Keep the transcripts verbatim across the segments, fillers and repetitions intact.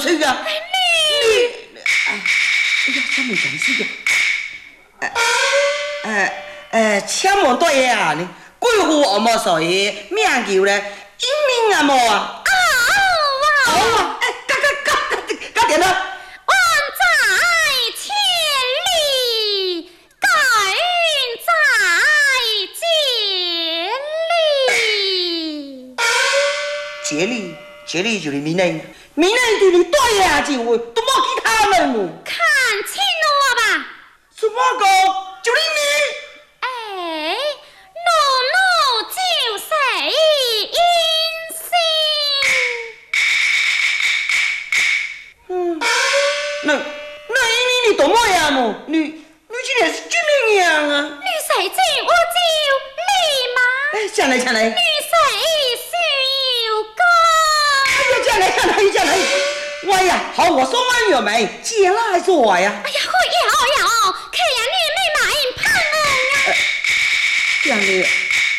去啊！ 你， 哎，哎呀，真没讲事的。哎哎，千万对呀，你贵妇我莫水，命球咧，英明啊莫啊！ 啊哇！ 哦，哎，加加加加加点啊！ 万载千里，改运在竭力，竭力就是明年，明年对你对呀，就会都莫其他人哦。 看清我吧。 什么讲？就你你。 哎，怒怒就是阴性。 嗯，那那你你多么样么？你你今年是军人样啊？ 你谁进我就立马。 哎，上来上来。 你谁是哥？ 哎呀，上来上来上来！喂呀，好，我送完药没？接来做呀。 哎呀，好呀好呀，客人你没买胖啊！ 这样的，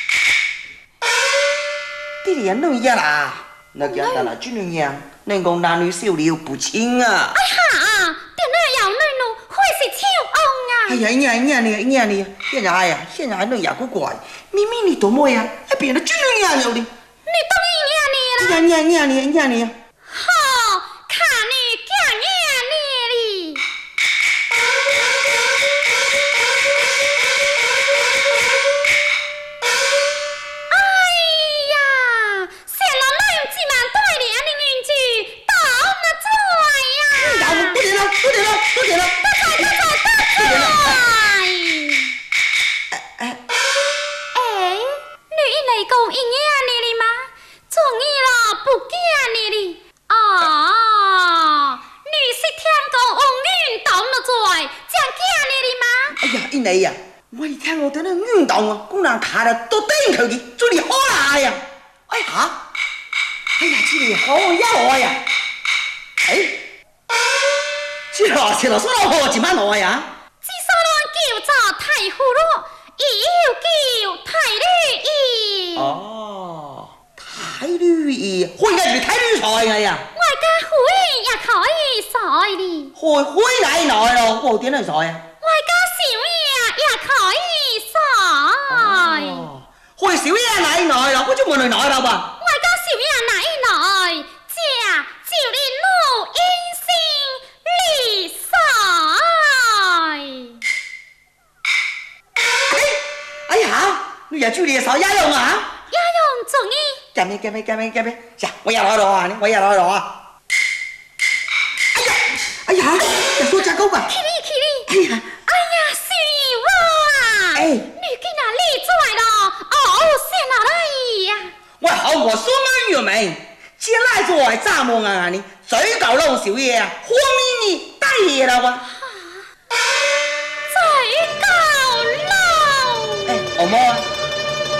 这里人弄一啦，那简单啦，军人样，能讲男女授受不亲啊。 哎哈，点那样女女会是超翁啊！ 哎呀，你啊你啊你啊你啊你，现在呀，现在还能也古怪，明明你多么呀，还变得军人样了的。 你当然呀你啦！ 你啊你啊你啊你啊你啊！ 好，看你讲呀你哩！哎呀，现在哪有几万对联的人句，到那做呀！ 多点了，多点了，多点了， 多做多做多做！ 哎哎， 哎，你一来讲一眼你哩吗？做你了不见你哩？哦，你是听讲往运动了做，这样见你哩吗？ 哎呀，因你呀，我一听我在那运动啊，工人卡了都顶佢嘅，做你好啦呀！哎哈，哎呀，这里好一我呀！哎，这老这老说老婆怎么来呀？ 只所论叫做太葫芦，又叫太绿意。 哦，太绿意，我应该是太绿菜嘅呀。 外加灰也可以晒哩， 開開奶奶咯，我點嚟晒啊？ 外加小葉也可以晒， 哦，開小嘢奶奶咯，我就冇嚟奶啦吧？ 外加小葉奶奶，這就連路陰性離晒。 哎呀，你又中意手一樣啊？ 一樣中意。 夾咩夾咩夾咩夾咩？呀，我也來了啊，我也來了啊！哎呀，哎呀，又說隻高吧？ 起哩起哩！ 哎呀， 哎呀，是我啊！ 哎你今日你出來了，哦，先哪來呀？ 我好我送完藥未？接來做係雜夢啊你，水狗撈小嘢啊，後面你大嘢啦喎！ 最高樓。 哎，我冇啊。